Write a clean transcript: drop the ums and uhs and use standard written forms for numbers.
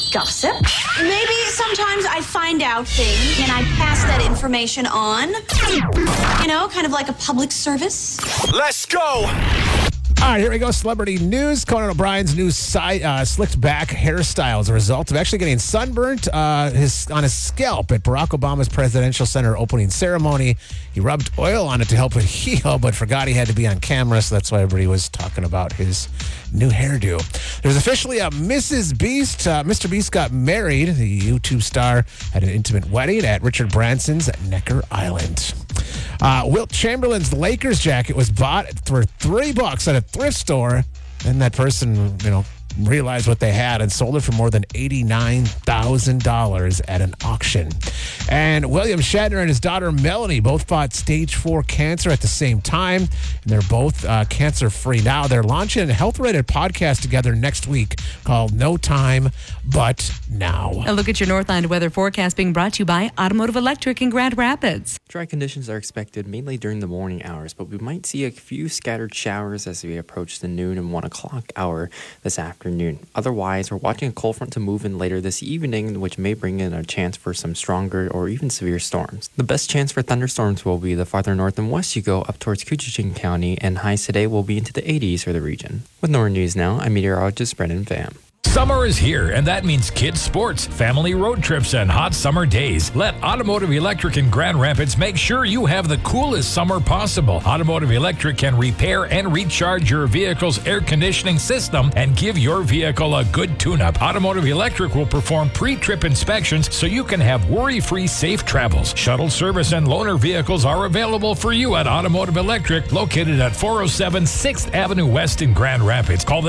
gossip. Maybe sometimes I find out things and I pass that information on. You know, kind of like a public service. Let's go! All right, here we go. Celebrity news. Conan O'Brien's new slicked back hairstyle as a result of actually getting sunburnt on his scalp at Barack Obama's Presidential Center opening ceremony. He rubbed oil on it to help it heal, but forgot he had to be on camera, so that's why everybody was talking about his new hairdo. There's officially a Mrs. Beast. Mr. Beast got married. The YouTube star had an intimate wedding at Richard Branson's Necker Island. Wilt Chamberlain's Lakers jacket was bought for $3 at a thrift store. And that person, realized what they had and sold it for more than $89,000 at an auction. And William Shatner and his daughter Melanie both fought stage 4 cancer at the same time. And they're both cancer-free now. They're launching a health-related podcast together next week called No Time But Now. A look at your Northland weather forecast being brought to you by Automotive Electric in Grand Rapids. Dry conditions are expected mainly during the morning hours, but we might see a few scattered showers as we approach the noon and 1 o'clock hour this afternoon. Otherwise, we're watching a cold front to move in later this evening, which may bring in a chance for some stronger or even severe storms. The best chance for thunderstorms will be the farther north and west you go up towards Coochiching County, and highs today will be into the 80s for the region. With Northern News Now, I'm meteorologist Brendan Pham. Summer is here, and that means kids' sports, family road trips, and hot summer days. Let Automotive Electric in Grand Rapids make sure you have the coolest summer possible. Automotive Electric can repair and recharge your vehicle's air conditioning system and give your vehicle a good tune-up. Automotive Electric will perform pre-trip inspections so you can have worry-free safe travels. Shuttle service and loaner vehicles are available for you at Automotive Electric, located at 407 6th Avenue West in Grand Rapids. Call